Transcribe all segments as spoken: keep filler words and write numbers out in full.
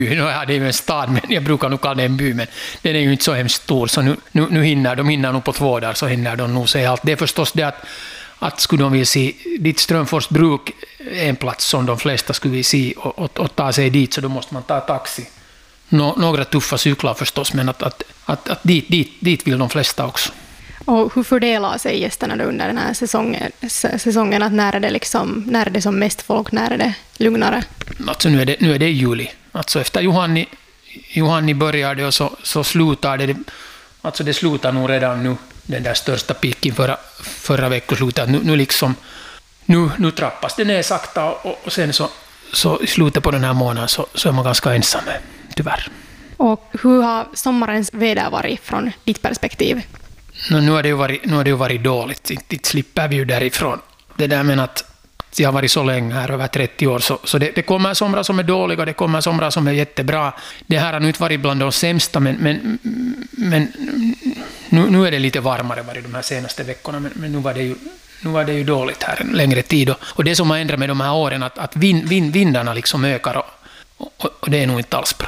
Nu är det ju en stad, men jag brukar nog kalla det en by, men den är ju inte så hemskt stor, så nu, nu, nu hinner de hinner nog på två dagar, så hinner de nog se allt. Det är förstås det att, att skulle de vilja se, ditt Strömfors bruk är en plats som de flesta skulle vilja se och, och, och ta sig dit, så då måste man ta taxi. Nå, några tuffa cyklar förstås, men att, att, att, att dit, dit, dit vill de flesta också. Och hur fördelar sig gästerna under den här säsongen, säsongen att när är det liksom, när är det som mest folk, när är det lugnare? Alltså nu är det, nu är det i juli. Alltså efter Johanni, Johanni började och så, så slutar det. Alltså det slutar nog redan nu, den där största piken förra, förra veckoslutet. Nu, nu liksom, nu, nu trappas det ner sakta och, och sen så, så i slutet på den här månaden så, så är man ganska ensam, tyvärr. Och hur har sommarens väder varit från ditt perspektiv? Nu, nu, har det ju varit, nu har det ju varit dåligt. Inte, inte slipper vi ju därifrån. Det där med att jag har varit så länge här, över trettio år, så, så det, det kommer somrar som är dåliga, det kommer somrar som är jättebra. Det här har nu inte varit bland de sämsta, men, men, men nu, nu är det lite varmare varit de här senaste veckorna, men, men nu, var det ju, nu var det ju dåligt här en längre tid. Och, och det som har ändrat med de här åren, att, att vind, vind, vindarna liksom ökar, och, och, och det är nog inte alls bra.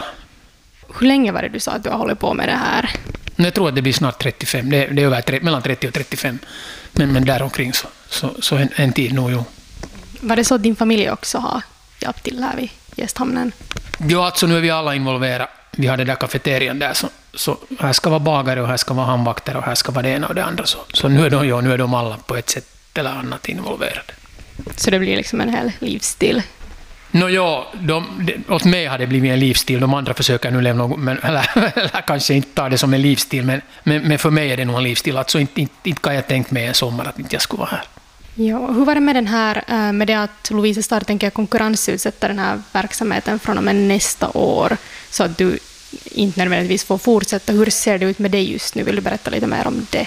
Hur länge var det du sa att du har hållit på med det här? Jag tror att det blir snart trettiofem, det är, det är över, mellan trettio och trettiofem, men, men däromkring så, så, så en, en tid nog, jo. Var det så att din familj också har hjälpt till här vid Gästhamnen? Ja, alltså nu är vi alla involverade. Vi har den där kafeterian där, så, så här ska vara bagare och här ska vara handvakter och här ska vara det ena och det andra. Så, så nu, är de, ja, nu är de alla på ett sätt eller annat involverade. Så det blir liksom en hel livsstil? Nå ja, de, de, åt mig har det blivit en livsstil. De andra försöker nu leva något, men, eller, eller kanske inte ta det som en livsstil, men, men, men för mig är det nog en livsstil. Alltså inte, inte, inte kan jag tänkt mig en sommar att inte jag skulle vara här. Ja, hur var det med den här, med det att Lovisa Star tänker konkurrensutsätta den här verksamheten från och med nästa år, så att du inte nödvändigtvis får fortsätta? Hur ser det ut med dig just nu? Vill du berätta lite mer om det?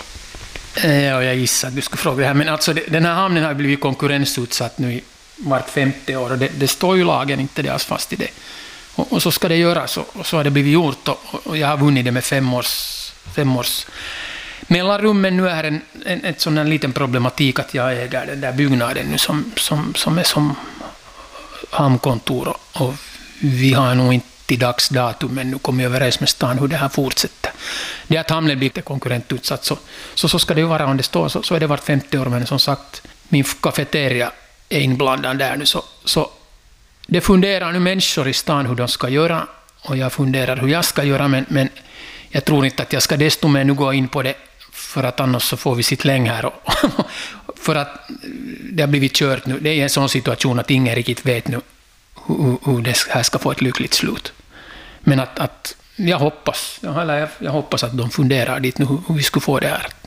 Ja, jag gissar att du skulle fråga det här, men alltså den här hamnen har blivit konkurrensutsatt nu i vart femte år, och det, det står ju lagen inte deras fast i det. Och, och så ska det göras, och, och så har det blivit gjort, och, och jag har vunnit det med fem års, fem års mellanrummen. Nu är en, en, en sån här liten problematik att jag äger den där byggnaden nu som, som, som är som hamnkontor, och, och vi har nog inte i dagsdatum, men nu kommer jag överens med stan hur det här fortsätter. Det att hamnen blir konkurrentutsatt, så, så, så ska det ju vara, om det står, så, så är det vart femtio år, men som sagt, min kafeteria är inblandad där nu, så, så det funderar nu människor i stan hur de ska göra, och jag funderar hur jag ska göra, men, men jag tror inte att jag ska desto mer nu gå in på det, för att annars så får vi sitt länge här, och, för att det har blivit kört nu. Det är en sån situation att ingen riktigt vet nu hur, hur det här ska få ett lyckligt slut. Men att, att jag hoppas, eller jag, jag hoppas att de funderar dit nu hur, hur vi skulle få det här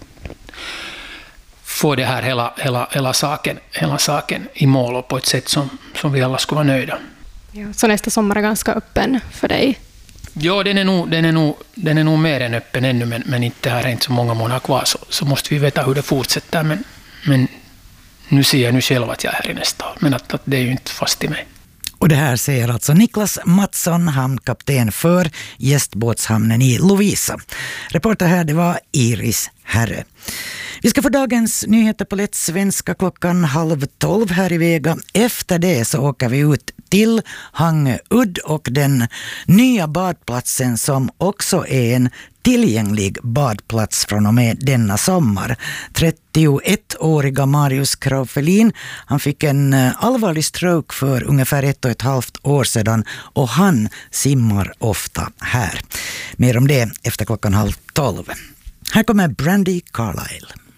få det här hela, hela, hela, saken, hela saken i mål, och på ett sätt som, som vi alla skulle vara nöjda. Ja, så nästa sommar är ganska öppen för dig? Ja, den är nog, den är nog, den är nog mer än öppen ännu, men, men inte här är inte så många månader kvar, så, så måste vi veta hur det fortsätter. Men, men nu ser jag nu själv att jag är här i nästa år, men att, att det är ju inte fast i mig. Och det här säger alltså Niklas Mattsson, hamnkapten för gästbåtshamnen i Lovisa. Reporter här, det var Iris Herre. Vi ska få dagens nyheter på lätt svenska klockan halv tolv här i Vega. Efter det så åker vi ut till Hangöudd och den nya badplatsen som också är en tillgänglig badplats från och med denna sommar. trettioettåriga Marius Kraufelin, han fick en allvarlig stroke för ungefär ett och ett halvt år sedan, och han simmar ofta här. Mer om det efter klockan halv tolv. Här kommer Brandi Carlile.